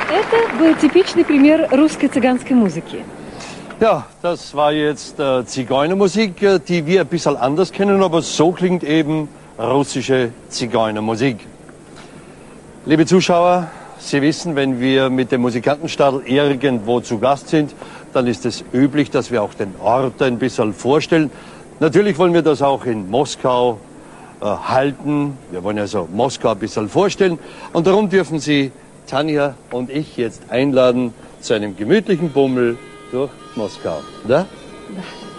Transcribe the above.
Это был типичный пример русской цыганской музыки. Ja, das war jetzt Zigeunermusik, die wir ein bisschen anders kennen, aber so klingt eben russische Zigeunermusik. Liebe Zuschauer, Sie wissen, wenn wir mit dem Musikantenstadl irgendwo zu Gast sind, dann ist es üblich, dass wir auch den Ort ein bisschen vorstellen. Natürlich wollen wir das auch in Moskau halten. Wir wollen also Moskau ein bisschen vorstellen. Und darum dürfen Sie Tanja und ich jetzt einladen zu einem gemütlichen Bummel durch Moskau. Da? Да.